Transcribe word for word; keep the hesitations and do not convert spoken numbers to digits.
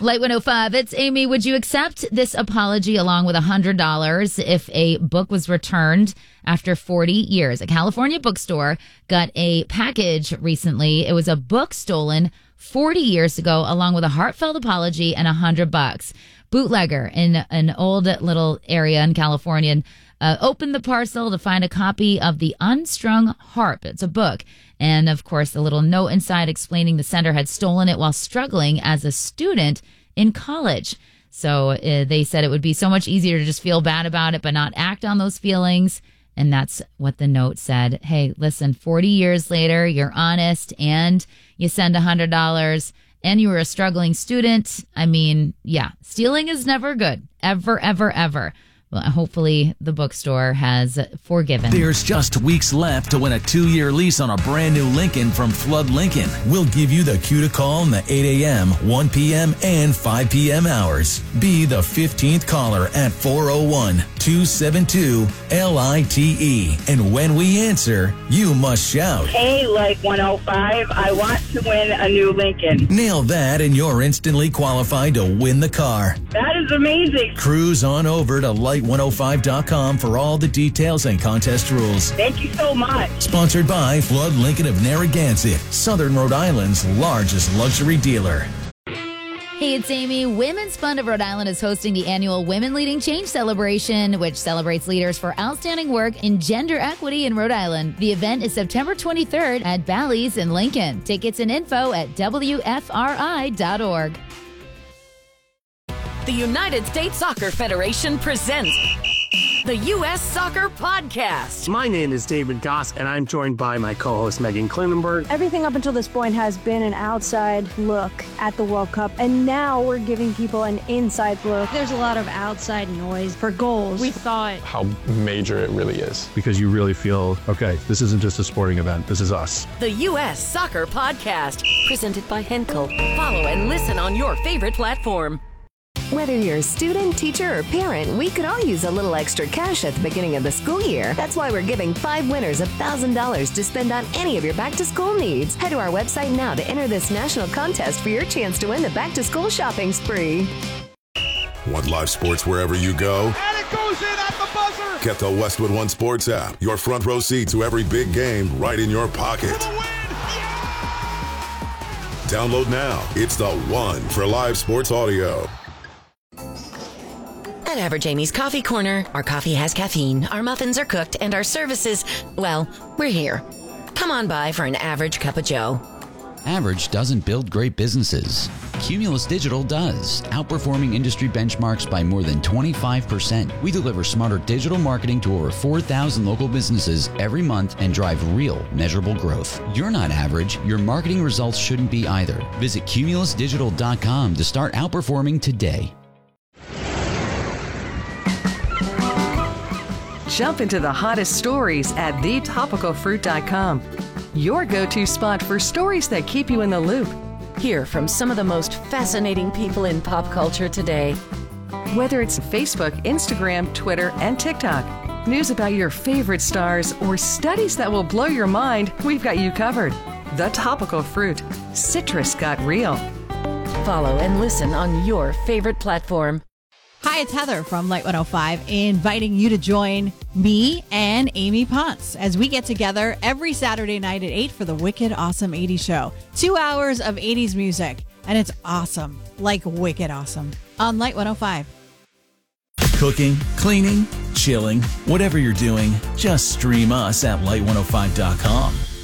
Light one oh five, it's Amy. Would you accept this apology along with one hundred dollars if a book was returned after forty years? A California bookstore got a package recently. It was a book stolen forty years ago, along with a heartfelt apology and one hundred bucks. Bootlegger in an old little area in California uh, opened the parcel to find a copy of The Unstrung Harp. It's a book. And, of course, a little note inside explaining the sender had stolen it while struggling as a student in college. So uh, they said it would be so much easier to just feel bad about it but not act on those feelings. And that's what the note said. Hey, listen, forty years later, you're honest and you send one hundred dollars and you were a struggling student. I mean, yeah, stealing is never good. Ever, ever, ever. Well, hopefully the bookstore has forgiven. There's just weeks left to win a two-year lease on a brand new Lincoln from Flood Lincoln. We'll give you the cue to call in the eight a.m., one p.m., and five p.m. hours. Be the fifteenth caller at four oh one, two seven two, L I T E. And when we answer, you must shout, "Hey, Light one oh five, I want to win a new Lincoln." Nail that and you're instantly qualified to win the car. That is amazing. Cruise on over to light one oh five dot com for all the details and contest rules. Thank you so much. Sponsored by Flood Lincoln of Narragansett, Southern Rhode Island's largest luxury dealer. Hey, it's Amy. Women's Fund of Rhode Island is hosting the annual Women Leading Change celebration, which celebrates leaders for outstanding work in gender equity in Rhode Island. The event is September twenty-third at Bally's in Lincoln. Tickets and info at W F R I dot org. The United States Soccer Federation presents the U S Soccer Podcast. My name is David Goss, and I'm joined by my co-host Megan Klinenberg. Everything up until this point has been an outside look at the World Cup, and now we're giving people an inside look. There's a lot of outside noise for goals. We thought how major it really is. Because you really feel, okay, this isn't just a sporting event, this is us. The U S Soccer Podcast, presented by Henkel. Follow and listen on your favorite platform. Whether you're a student, teacher, or parent, we could all use a little extra cash at the beginning of the school year. That's why we're giving five winners one thousand dollars to spend on any of your back-to-school needs. Head to our website now to enter this national contest for your chance to win the back-to-school shopping spree. Want live sports wherever you go? And it goes in at the buzzer! Get the Westwood One Sports app. Your front row seat to every big game right in your pocket. Download now. It's the one for live sports audio. At Average Amy's Coffee Corner, our coffee has caffeine, our muffins are cooked, and our services, well, we're here. Come on by for an average cup of joe. Average doesn't build great businesses. Cumulus Digital does, outperforming industry benchmarks by more than twenty-five percent. We deliver smarter digital marketing to over four thousand local businesses every month and drive real, measurable growth. You're not average. Your marketing results shouldn't be either. Visit cumulus digital dot com to start outperforming today. Jump into the hottest stories at the topical fruit dot com. Your go-to spot for stories that keep you in the loop. Hear from some of the most fascinating people in pop culture today. Whether it's Facebook, Instagram, Twitter, and TikTok, news about your favorite stars, or studies that will blow your mind, we've got you covered. The Topical Fruit. Citrus got real. Follow and listen on your favorite platform. Hi, it's Heather from Light one oh five, inviting you to join me and Amy Potts as we get together every Saturday night at eight for the Wicked Awesome eighties show. Two hours of eighties music, and it's awesome, like wicked awesome, on Light one oh five. Cooking, cleaning, chilling, whatever you're doing, just stream us at light one oh five dot com.